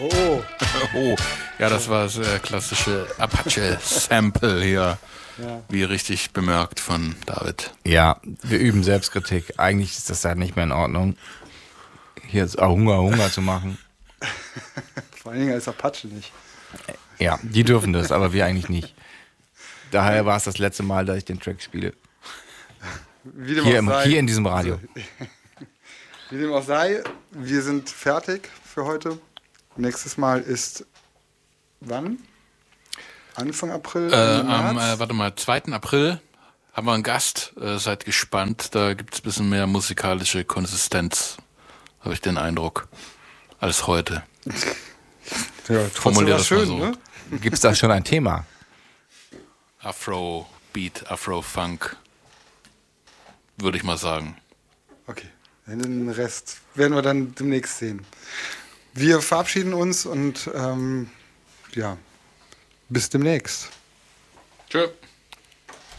Oh, Oh, ja, das war das klassische Apache-Sample hier. ja. Wie richtig bemerkt von David. Ja, wir üben Selbstkritik. Eigentlich ist das ja nicht mehr in Ordnung, hier jetzt Hunger zu machen. Vor allen Dingen als Apache nicht. Ja, die dürfen das, aber wir eigentlich nicht. Daher war es das letzte Mal, dass ich den Track spiele. Wie dem Hier, auch sei, hier in diesem Radio. Wie dem auch sei, wir sind fertig für heute. Nächstes Mal ist wann? Anfang April? Am März? 2. April haben wir einen Gast. Seid gespannt. Da gibt es ein bisschen mehr musikalische Konsistenz, habe ich den Eindruck, als heute. Ja, trotzdem Formulier war das mal schön, so. ne? Gibt es da schon ein Thema? Afro-Beat, Afro-Funk, würde ich mal sagen. Okay, den Rest werden wir dann demnächst sehen. Wir verabschieden uns und ja, bis demnächst. Tschö.